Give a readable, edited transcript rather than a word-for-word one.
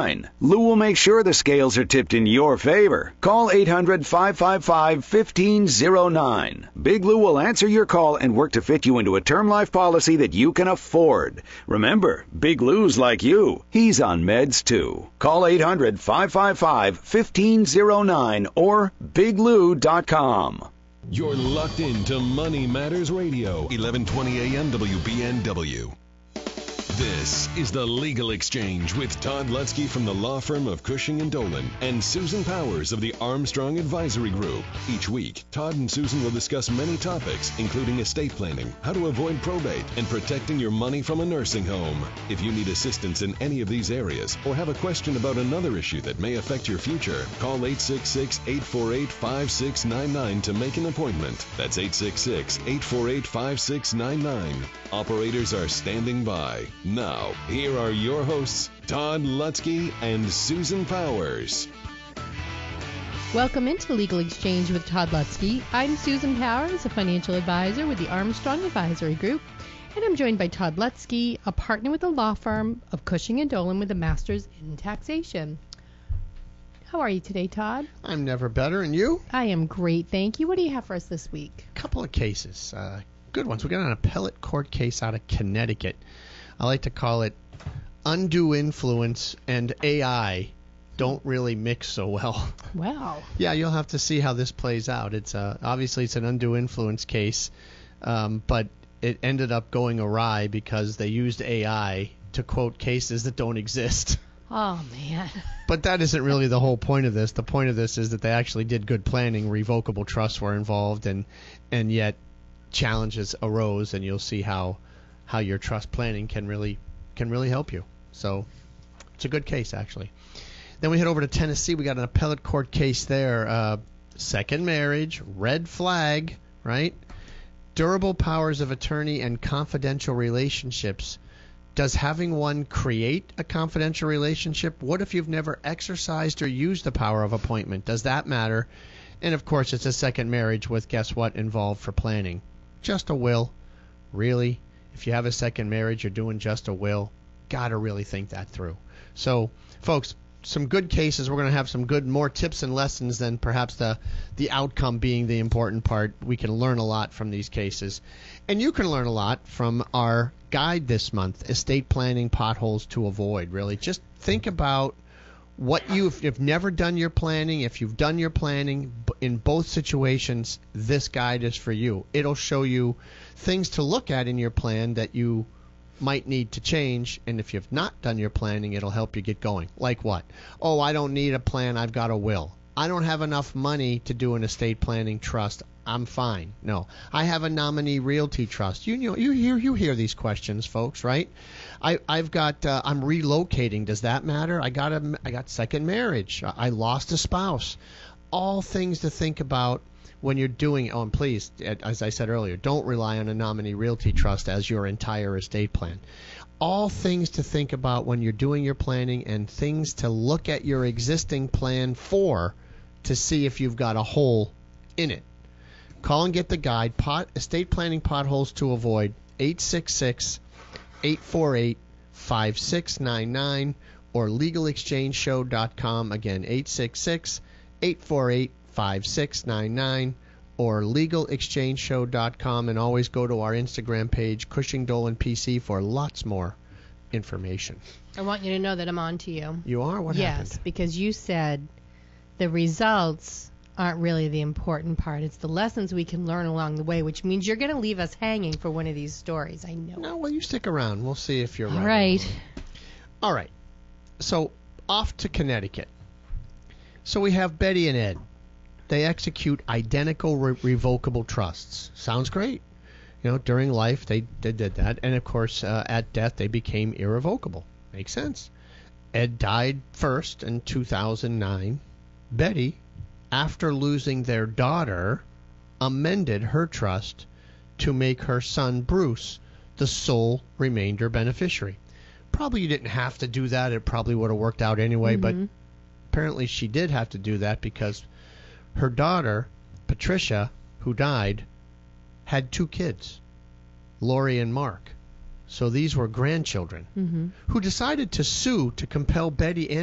1509. Lou will make sure the scales are tipped in your favor. Call 800-555-1509. Big Lou will answer your call and work to fit you into a term life policy that you can afford. Remember, Big Lou's like you. He's on meds too. Call 800-555-1509 or biglou.com. You're locked into Money Matters Radio, 1120 AM WBNW. This is The Legal Exchange with Todd Lutzke from the law firm of Cushing & Dolan and Susan Powers of the Armstrong Advisory Group. Each week, Todd and Susan will discuss many topics, including estate planning, how to avoid probate, and protecting your money from a nursing home. If you need assistance in any of these areas or have a question about another issue that may affect your future, call 866-848-5699 to make an appointment. That's 866-848-5699. Operators are standing by. Now, here are your hosts, Todd Lutzke and Susan Powers. Welcome into Legal Exchange with Todd Lutzke. I'm Susan Powers, a financial advisor with the Armstrong Advisory Group, and I'm joined by Todd Lutzke, a partner with the law firm of Cushing & Dolan with a master's in taxation. How are you today, Todd? I'm never better, and you? I am great, thank you. What do you have for us this week? A couple of cases, good ones. We got an appellate court case out of Connecticut. I like to call it undue influence and AI don't really mix so well. Wow. Yeah, you'll have to see how this plays out. It's obviously it's an undue influence case, but it ended up going awry because they used AI to quote cases that don't exist. Oh, man. But that isn't really the whole point of this. The point of this is that they actually did good planning. Revocable trusts were involved, and yet challenges arose, and you'll see how your trust planning can really help you. So it's a good case, actually. Then we head over to Tennessee. We got an appellate court case there. Second marriage, red flag, right? Durable powers of attorney and confidential relationships. Does having one create a confidential relationship? What if you've never exercised or used the power of appointment? Does that matter? And, of course, it's a second marriage with, guess what, involved for planning? Just a will. Really? If you have a second marriage, you're doing just a will. Got to really think that through. So, folks, some good cases. We're going to have some good, more tips and lessons than perhaps the outcome being the important part. We can learn a lot from these cases. And you can learn a lot from our guide this month, Estate Planning Potholes to Avoid. Really, just think about what you've never done your planning. If you've done your planning, in both situations, this guide is for you. It'll show you things to look at in your plan that you might need to change, and if you've not done your planning, it'll help you get going. Like what? Oh, I don't need a plan, I've got a will. I don't have enough money to do an estate planning trust, I'm fine. No, I have a nominee realty trust. You hear these questions, folks, right? I'm relocating. Does that matter? I got second marriage. I lost a spouse. All things to think about when you're doing. Oh, and please, as I said earlier, don't rely on a nominee realty trust as your entire estate plan. All things to think about when you're doing your planning, and things to look at your existing plan for to see if you've got a hole in it. Call and get the guide, Estate Planning Potholes to Avoid, 866-848-5699 or LegalExchangeShow.com. Again, 866-848-5699 or LegalExchangeShow.com. And always go to our Instagram page, Cushing Dolan PC, for lots more information. I want you to know that I'm on to you. You are? What happened? Yes, because you said the results aren't really the important part. It's the lessons we can learn along the way, which means you're going to leave us hanging for one of these stories. I know. No, well, you stick around. We'll see if you're right. All right. All right. So, off to Connecticut. So we have Betty and Ed. They execute identical revocable trusts. Sounds great. You know, during life, they did that. And, of course, at death, they became irrevocable. Makes sense. Ed died first in 2009. Betty, after losing their daughter, amended her trust to make her son Bruce the sole remainder beneficiary. Probably you didn't have to do that. It probably would have worked out anyway, but apparently she did have to do that because her daughter, Patricia, who died, had 2 kids, Lori and Mark. So these were grandchildren who decided to sue to compel Betty and